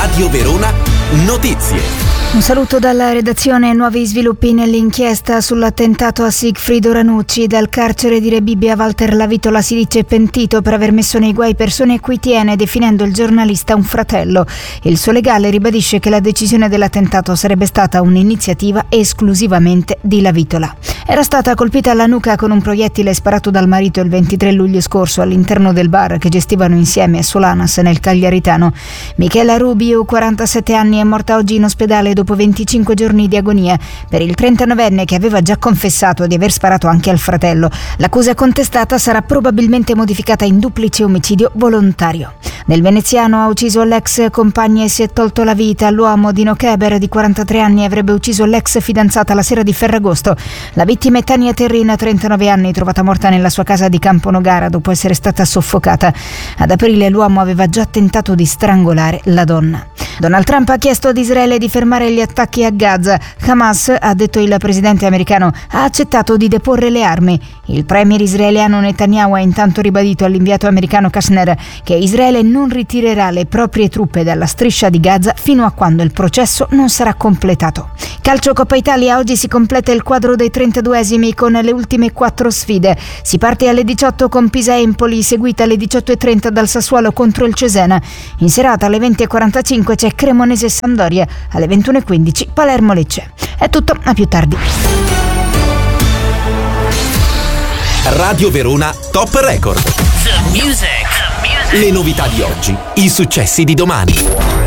Radio Verona Notizie. Un saluto dalla redazione. Nuovi sviluppi nell'inchiesta sull'attentato a Sigfrido Ranucci. Dal carcere di Rebibbia Walter Lavitola si dice pentito per aver messo nei guai persone a cui tiene, definendo il giornalista un fratello. Il suo legale ribadisce che la decisione dell'attentato sarebbe stata un'iniziativa esclusivamente di Lavitola. Era stata colpita alla nuca con un proiettile sparato dal marito il 23 luglio scorso all'interno del bar che gestivano insieme a Solanas nel Cagliaritano. Michela Rubio, 47 anni, è morta oggi in ospedale dopo 25 giorni di agonia per il 39enne che aveva già confessato di aver sparato anche al fratello. L'accusa contestata sarà probabilmente modificata in duplice omicidio volontario. Nel veneziano ha ucciso l'ex compagna e si è tolto la vita. L'uomo Dino Keber, di 43 anni, avrebbe ucciso l'ex fidanzata la sera di Ferragosto. La vittima è Tania Terrina, 39 anni, trovata morta nella sua casa di Camponogara dopo essere stata soffocata. Ad aprile l'uomo aveva già tentato di strangolare la donna. Donald Trump ha chiesto ad Israele di fermare gli attacchi a Gaza. Hamas, ha detto il presidente americano, ha accettato di deporre le armi. Il premier israeliano Netanyahu ha intanto ribadito all'inviato americano Kashner che Israele non ritirerà le proprie truppe dalla striscia di Gaza fino a quando il processo non sarà completato. Calcio Coppa Italia, oggi si completa il quadro dei 32esimi con le ultime 4 sfide. Si parte alle 18 con Pisa-Empoli, seguita alle 18:30 dal Sassuolo contro il Cesena. In serata alle 20:45 c'è Cremonese-Sampdoria, alle 21:15 Palermo-Lecce. È tutto, a più tardi. Radio Verona Top Record. The music. Le novità di oggi, i successi di domani.